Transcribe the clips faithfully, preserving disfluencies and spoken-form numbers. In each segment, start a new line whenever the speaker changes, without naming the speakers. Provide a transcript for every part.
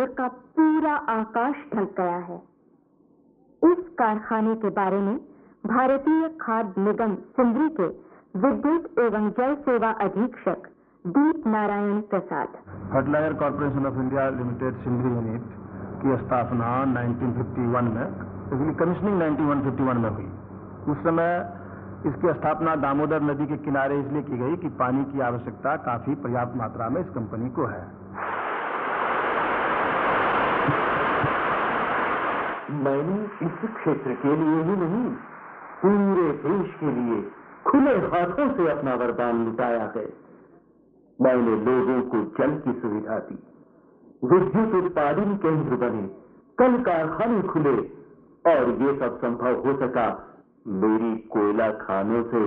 दामोदर का पूरा आकाश ढक गया है। इस कारखाने के बारे में भारतीय खाद्य निगम सिंदरी के विद्युत एवं जल सेवा अधीक्षक दीप Narayan Prasad.
Fertiliser corporation of India limited Sindri unit की स्थापना उन्नीस सौ इक्यावन में, इसकी कमीशनिंग उन्नीस सौ इक्यावन में हुई। उस समय इसकी स्थापना दामोदर नदी के किनारे इसलिए की गई कि पानी की आवश्यकता काफी पर्याप्त मात्रा में इस कंपनी को है।
मैंने इस क्षेत्र के लिए ही नहीं, पूरे देश के लिए खुले हाथों से अपना वरदान लुटाया है। मैंने लोगों को जल की सुविधा दी, विद्युत उत्पादन केंद्र बने, कल कारखाने खुले, और ये सब संभव हो सका मेरी कोयला खानों से।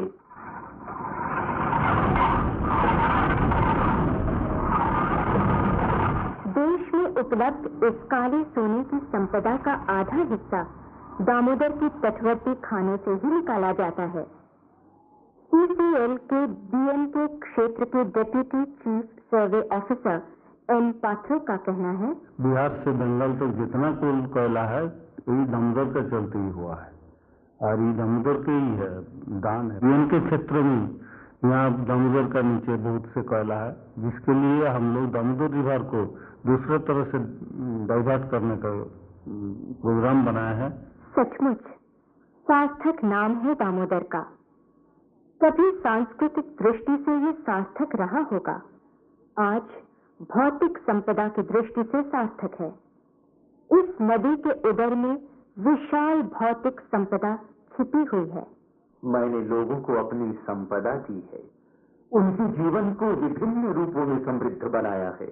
देश में उपलब्ध इस काले सोने की संपदा का आधा हिस्सा दामोदर की तटवर्ती खानों से ही निकाला जाता है। सीसीएल के बीएन के क्षेत्र के डिप्टी चीफ सर्वे ऑफिसर एन पात्रो का कहना है,
बिहार से बंगाल तक जितना कुल कोयला है ये दामोदर के चलते ही हुआ है, और ये दामोदर के ही है, दान है। बीएन के क्षेत्र में यहाँ दामोदर का नीचे बहुत से कोयला है, जिसके लिए हम लोग दामोदर रिवर को दूसरे तरह से डाइवर्ट करने का प्रोग्राम बनाया है।
सचमुच सार्थक नाम है दामोदर का। कभी सांस्कृतिक दृष्टि से ये सार्थक रहा होगा, आज भौतिक संपदा की दृष्टि से सार्थक है। इस नदी के उदर में विशाल भौतिक संपदा छिपी हुई है।
मैंने लोगों को अपनी संपदा दी है, उनके जीवन को विभिन्न रूपों में समृद्ध बनाया है।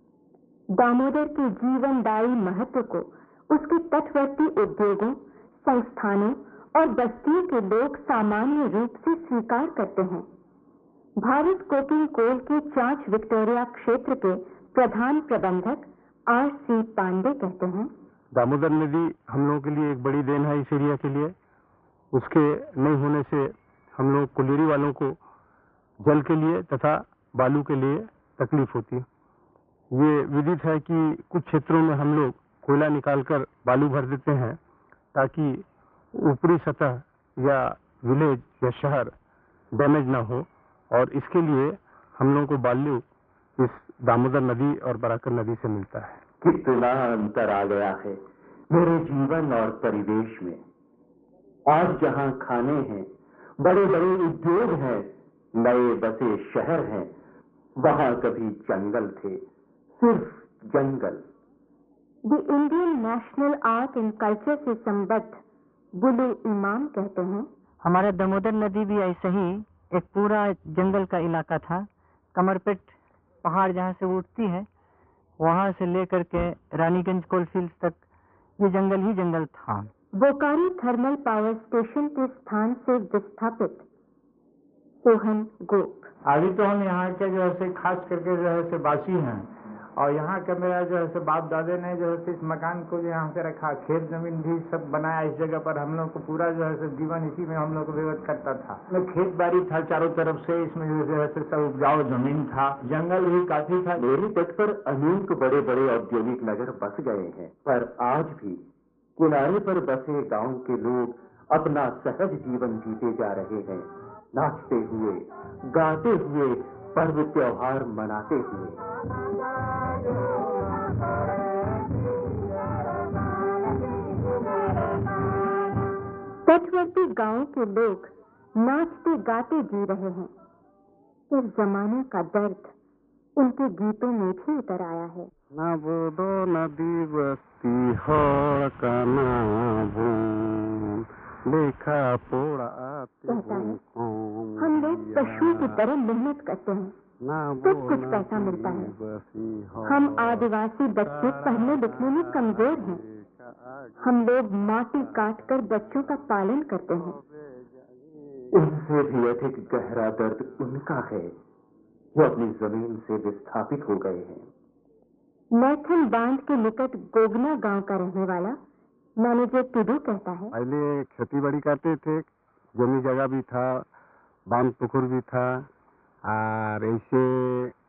दामोदर के जीवनदायी महत्व को उसके तटवर्ती उद्योगों, संस्थानों और बस्तियों के लोग सामान्य रूप से स्वीकार करते हैं। भारत कोकिंग कोल के चांच विक्टोरिया क्षेत्र के प्रधान प्रबंधक आर सी पांडे कहते हैं,
दामोदर नदी हम लोगों के लिए एक बड़ी देन है इस एरिया के लिए। उसके नहीं होने से हम लोग कुलेरी वालों को जल के लिए तथा बालू के लिए तकलीफ होती है। ये विदित है कि कुछ क्षेत्रों में हम लोग कोयला निकालकर बालू भर देते हैं ताकि ऊपरी सतह या विलेज या शहर डैमेज ना हो, और इसके लिए हम लोगों को बालू इस दामोदर नदी और बराकर नदी से मिलता है।
कितना अंतर आ गया है मेरे जीवन और परिवेश में। आज जहां खाने हैं, बड़े बड़े उद्योग हैं, नए बसे शहर हैं, वहां कभी जंगल थे, सिर्फ जंगल।
The Indian national art and culture से संबद्ध बुलू इमाम कहते हैं,
हमारा दामोदर नदी भी ऐसे ही एक पूरा जंगल का इलाका था। कमरपेट पहाड़ जहाँ से उठती है वहाँ से लेकर के रानीगंज कोलफील्ड तक ये जंगल ही जंगल था।
बोकारो थर्मल पावर स्टेशन के स्थान से विस्थापित सोहन गोप,
अभी तो हम यहाँ के जो है खास करके जो है से बासी हैं, और यहाँ का मेरा जो है बाप दादे ने जो है इस मकान को जो यहाँ से रखा, खेत जमीन भी सब बनाया इस जगह पर। हम लोग को पूरा जो है जीवन इसी में हम लोग को व्यवहार करता था। खेत बाड़ी था चारों तरफ से, इसमें जो है सब उपजाऊ जमीन था, जंगल भी काफी था।
मेरे तट पर अनेक बड़े बड़े औद्योगिक नगर बस गए हैं, पर आज भी किनारे पर बसे गांव के लोग अपना सहज जीवन जीते जा रहे हैं, नाचते हुए, गाते हुए, पर्व त्योहार मनाते हुए।
तटवर्ती गांव के लोग नाचते गाते जी रहे हैं। इस जमाने का दर्द उनके गीतों में भी उतर आया है।
ना बोलो नदी बस्ती हो का नाम देखा पोड़ा
कहता है, हम लोग पशुओं की तरह मेहनत करते हैं, तो कुछ पैसा मिलता है। हम आदिवासी बच्चे पढ़ने लिखने में कमजोर हैं। हम लोग माटी काट कर बच्चों का पालन करते हैं।
उनसे भी अधिक गहरा दर्द उनका है जो अपनी जमीन से विस्थापित हो गए हैं।
मैथन बांध के निकट गोगना गांव का रहने वाला मैनेजर टुडू कहता है,
पहले खेती बाड़ी करते थे, जमी जगह भी था, बांध पुकुर भी था, और ऐसे